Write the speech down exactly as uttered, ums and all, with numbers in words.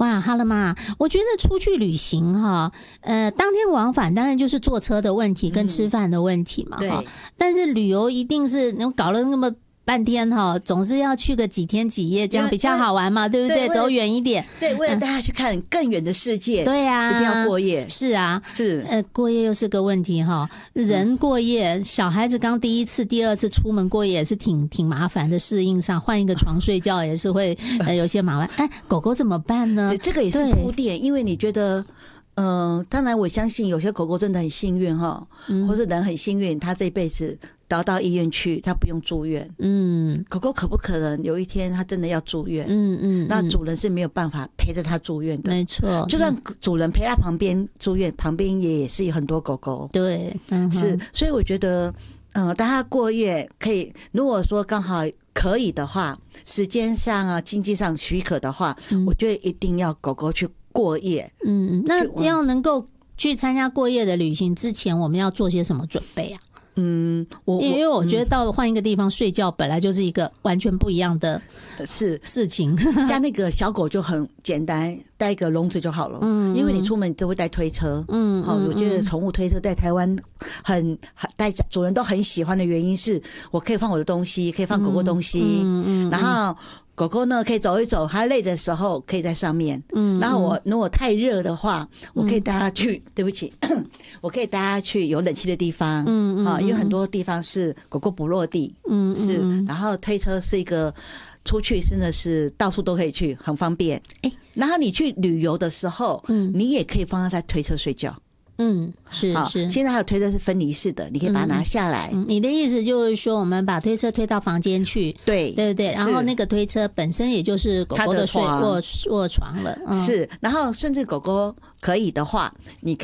哇，哈了妈，我觉得出去旅行哈，呃，当天往返当然就是坐车的问题跟吃饭的问题嘛，哈、嗯。但是旅游一定是你搞了那么半天哈，总是要去个几天几夜，这样比较好玩嘛，对不对？对，走远一点， 对，为了大家去看更远的世界， 嗯、对呀、啊， 一定要过夜。 是啊， 是， 呃，过夜又是个问题哈。人过夜，嗯、小孩子刚第一次、第二次出门过夜也是挺挺麻烦的，适应上换一个床睡觉也是会呃有些麻烦。哎，狗狗怎么办呢？ 这个也是铺垫，因为你觉得。嗯、呃，当然我相信有些狗狗真的很幸运哈，嗯、或是人很幸运，他这一辈子得到医院去，他不用住院。嗯，狗狗可不可能有一天他真的要住院？嗯嗯，那主人是没有办法陪着他住院的。 没错， 就算主人陪他旁边住院，旁边也是有很多狗狗。 对，嗯、 是，所以我觉得，嗯、呃，大家过夜可以，如果说刚好可以的话，时间上啊、经济上许可的话，嗯、我觉得一定要狗狗去过夜。 嗯，那要能够去参加过夜的旅行之前，我们要做些什么准备啊？ 嗯，我因为我觉得到换一个地方睡觉本来就是一个完全不一样的是事情。 像那个小狗就很简单，带一个笼子就好了。嗯，因为你出门都会带推车。嗯，好，我觉得宠物推车在台湾很带主人都很喜欢的原因是，我可以放我的东西，可以放狗狗东西。嗯嗯，然后。狗狗呢可以走一走，它累的时候可以在上面。嗯，然后我如果太热的话，我可以带它去。嗯、对不起，我可以带它去有冷气的地方。嗯嗯，啊，因为很多地方是狗狗不落地。嗯，是。然后推车是一个出去真的是到处都可以去，很方便。哎，然后你去旅游的时候，嗯，你也可以放它在推车睡觉。 嗯，是是， 现在还有推车是分离式的，你可以把它拿下来。 嗯嗯、你的意思就是说，我们把推车推到房间去， 对对不对？然后那个推车本身也就是狗狗的睡卧卧床了，嗯、 是。然后甚至狗狗可以的话，你